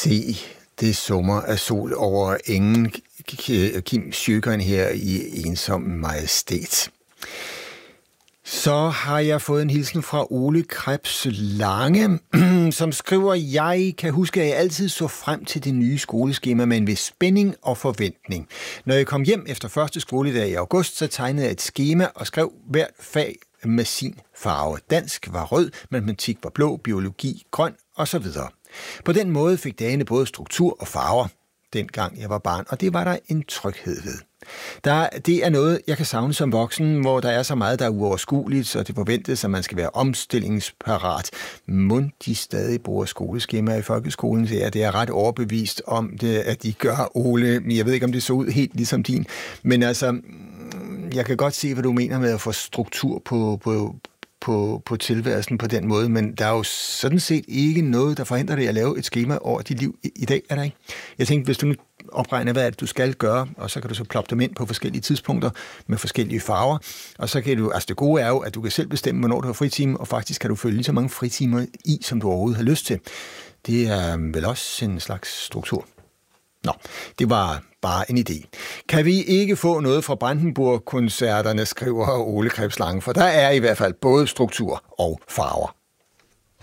Se, det summer af sol over engen. Kim Sjøgren her i Ensom Majestæt. Så har jeg fået en hilsen fra Ole Krebs Lange, som skriver, jeg kan huske, at jeg altid så frem til det nye skoleskema med en vis spænding og forventning. Når jeg kom hjem efter første skoledag i august, så tegnede jeg et skema og skrev hvert fag med sin farve. Dansk var rød, matematik var blå, biologi grøn osv. På den måde fik dagene både struktur og farver, dengang jeg var barn, og det var der en tryghed ved. Det er noget, jeg kan savne som voksen, hvor der er så meget, der er uoverskueligt, og det forventes, at man skal være omstillingsparat. Mon de stadig bruger skoleskemaer i folkeskolen, så det er ret overbevist om det, at de gør, Ole. Jeg ved ikke, om det så ud helt ligesom din, men altså, jeg kan godt se, hvad du mener med at få struktur på tilværelsen på den måde, men der er jo sådan set ikke noget, der forhindrer dig at lave et skema over dit liv i dag, er der ikke? Jeg tænkte, hvis du nu opregner, hvad du skal gøre, og så kan du så ploppe dem ind på forskellige tidspunkter med forskellige farver, og så kan du, altså det gode er jo, at du kan selv bestemme, hvornår du har fritime, og faktisk kan du følge lige så mange fritimer i, som du overhovedet har lyst til. Det er vel også en slags struktur. Nå, det var bare en idé. Kan vi ikke få noget fra Brandenburg-koncerterne, skriver Ole Krebs Lange, for der er i hvert fald både struktur og farver.